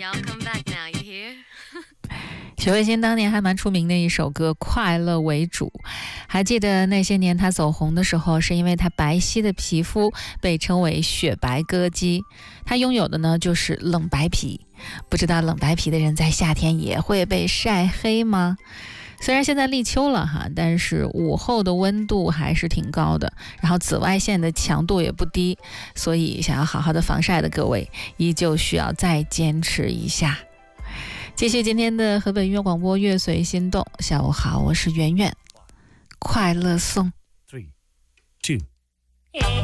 y'all come back now, you hear? 许慧欣当年还蛮出名的一首歌《快乐为主》，还记得那些年她走红的时候，是因为她白皙的皮肤被称为雪白歌姬，她拥有的呢就是冷白皮。不知道冷白皮的人在夏天也会被晒黑吗？虽然现在立秋了哈，但是午后的温度还是挺高的，然后紫外线的强度也不低，所以想要好好的防晒的各位，依旧需要再坚持一下。继续今天的河北音乐广播乐随心动，下午好，我是圆圆，快乐颂。 3, 2